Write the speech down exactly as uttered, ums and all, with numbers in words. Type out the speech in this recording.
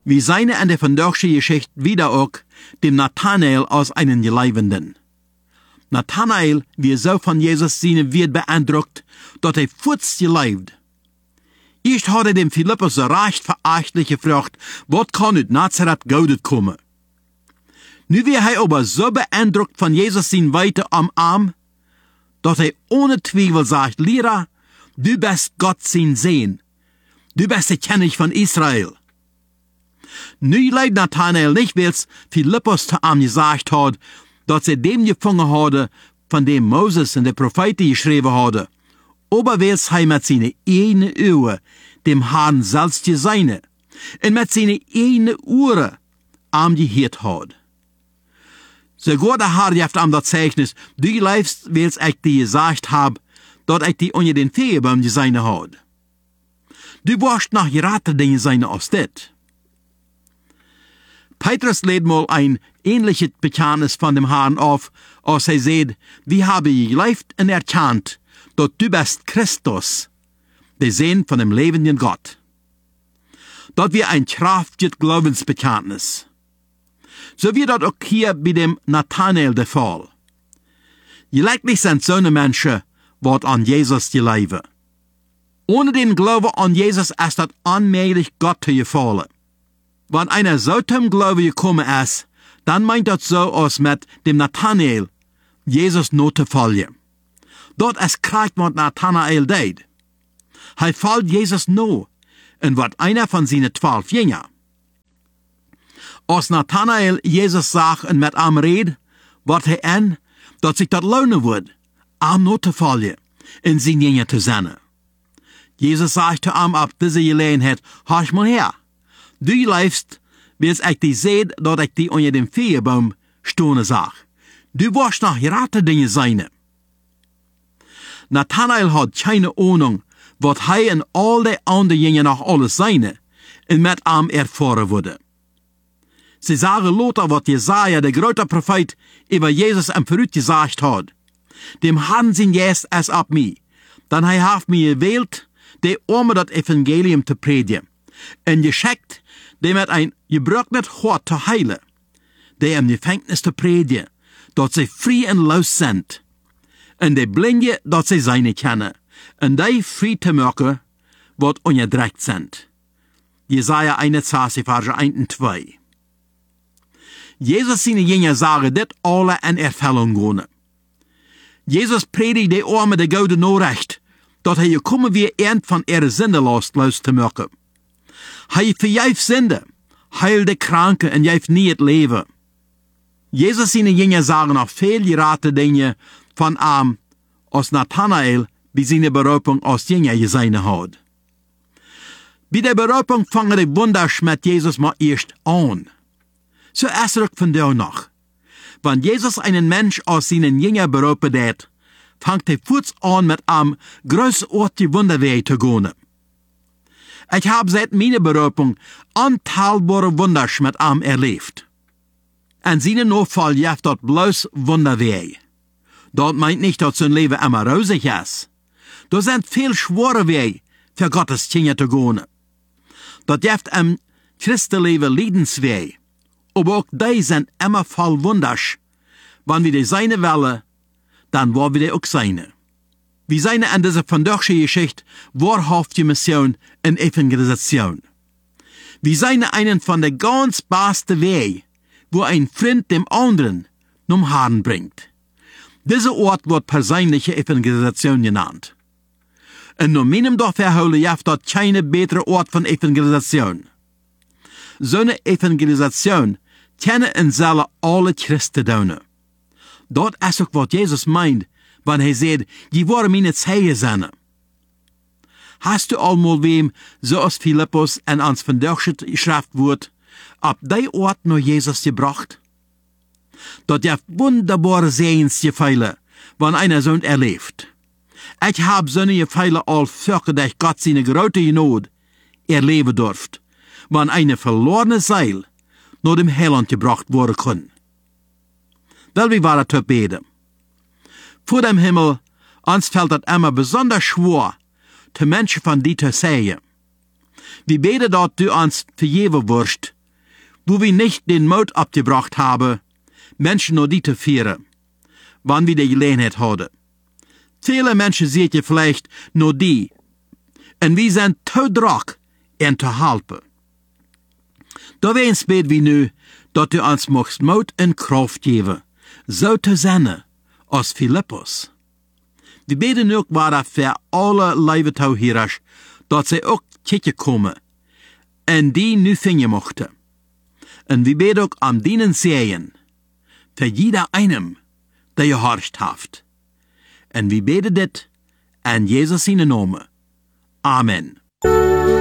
wie seine an der vandaagse Geschichte wieder auch dem Nathanael aus einen Geleibenden. Nathanael wird so von Jesus seine wird beeindruckt, dass er futz geleibt. Erst hat er dem Philippus so recht verachtlich gefragt, was kann aus Nazareth Goudet kommen. Nu wird er aber so beeindruckt von Jesus sein Weite am Arm, dass er ohne Zweifel sagt, Lehrer, du bist Gott sein Sehen. Du bist der König von Israel. Nu leidt Nathanael nicht, weil Philippus zu ihm gesagt hat, dass er dem gefangen hatte, von dem Moses und der Propheten geschrieben hatte, aber weil er mit seinen eigenen Ohren dem Herrn selbst gesehen und mit seinen eigenen Ohren am gehört hat. Sogar der Herr gibt ihm das Zeichnis, du lebst, weil ich dir gesagt habe, dass ich dir unter den Feenbaum gesehen hat. Du warst nach geraten Dinge sein als das. Petrus lädt mal ein ähnliches Bekenntnis von dem Herrn auf, als er sagt, wir haben gelebt und erkannt, dass du bist Christus, der Sohn von dem lebenden Gott. Das wir ein kraftiges Glaubensbekenntnis. So wird das auch hier bei dem Nathanael der Fall. Gelegentlich sind so eine Menschen, die an Jesus glauben. Ohne den Glauben an Jesus ist das unmöglich, Gott zu gefallen. Wenn einer so zum Glauben gekommen ist, dann meint das so aus mit dem Nathanael, Jesus nur zu folgen. Dort ist krank, was Nathanael deed. Er folgt Jesus nur und wird einer von seinen zwölf Jüngern. Als Nathanael Jesus sagt und mit ihm redet, wird er an, dass sich das lohnen wird, ihm nur zu folgen und seine Jünger zu sein. Jesus sagt zu ihm ab dieser Gelegenheit, horch mal her, du lebst, weil ich dir sehe, dass ich dir unter dem Feenbaum stehen sag. Du wirst nach geraten Dinge sein. Nathanael hat keine Ahnung, was er und all die anderen Jünger noch alles seine und mit ihm erfahren wurde. Sie sagen lauter, was Jesaja, der große Prophet, über Jesus am Verrückt gesagt hat. Dem Herrn sein Geist ist ab mir, denn er hat mir gewählt, der Arme das Evangelium zu predigen, und geschickt, dem mit ein gebrochenes Hort zu heilen, der im Gefängnis zu predigen, dass sie frei und los sind, und die Blinde, dass sie seine kennen, und die frei zu machen, was unterdrückt sind. Jesaja einundzwanzig, Vers eins und zwei. Jesus seine Jünger sagen, dit alle in Erfüllung gehen. Jesus predigt die Arme der Gode Nachricht, dass er gekommen wie ernt von ihrer Sündelast loszumachen. Hij vergeeft Sünde, heilt die Kranken und geeft nie het Leben. Jesus seine Jünger sagen noch viel geraten Dinge von ihm, als Nathanael bei seiner Berufung als Jünger gesehen hat. Bei der Berufung fangen die Wunder mit Jesus mal erst an. So ist es von da noch. Wenn Jesus einen Mensch aus seinen Jüngern berufen hat, fängt er kurz an mit einem großartigen Wunderwerk zu gehen. Ich habe seit meiner Berufung unteilbare Wunder mit ihm erlebt. In seinem Notfall jaft dort bloß Wunderwerk. Dort meint nicht, dass sein Leben immer rosig ist. Da sind viel schwere Wege für Gottes Kinder zu gehen. Dort jaft im Christenleben Leidensweg. Aber auch die sind immer voll Wunders. Wenn wir die seine wollen, dann wollen wir die auch seine. Wir sind an dieser vandaagse Geschichte wahrhaftige Mission und Evangelisation. Wir sind einen von den ganz besten Wegen, wo ein Freund dem anderen zum Herrn bringt. Dieser Ort wird persönliche Evangelisation genannt. Und nur meinem Dorf verholen jaft dort keine bessere Ort von Evangelisation. So eine Evangelisation kennen und sollen alle Christen tun. Dort ist auch, was Jesus meint, wenn er sagt, die waren meine Zeugen sein. Hast du einmal wem, so als Philippus in ans Vandaagse Schrift wird, ab die Ort nur Jesus gebracht? Dort gibt wunderbare Sehensgefühle, wenn einer so erlebt. Ich habe so eine Gefühle all fürchte, dass Gott seine große Not erleben durft, wenn eine verlorene Seele nur dem Heiland gebracht worden kann. Weil wir waren zu beten. Vor dem Himmel, uns fällt das immer besonders schwer, zu Menschen von die zu sehen. Wir beten dort, du uns vergeben wirst, wo wir nicht den Mut abgebracht haben, Menschen nur die zu führen, wann wir die Gelegenheit haben. Viele Menschen seht ihr vielleicht nur die, und wir sind zu drak, ihnen zu helfen. Da wens beten wir nu, dat du uns mocht Mut en Kraft geben, so zu sein, als Philippus. Wir beten ook weiter für alle Leibetauhierers, dat sie auch kijken komen, en die nu vinden mochten. En wir beten ook am dienen Sehen, für jeder einem, der gehorcht haft. En wir beten dit, en Jesus in Namen. Amen.